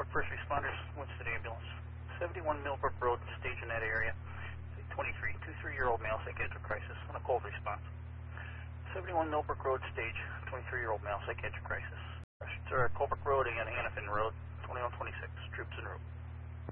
first responders, Winston Ambulance. 71 Millbrook Road, stage in that area. 23-year-old male, psychiatric crisis on a cold response. 71 Millbrook Road, stage, 23-year-old male, psychiatric crisis. Colebrook Road and Hannafin Road, 2126, troops en route.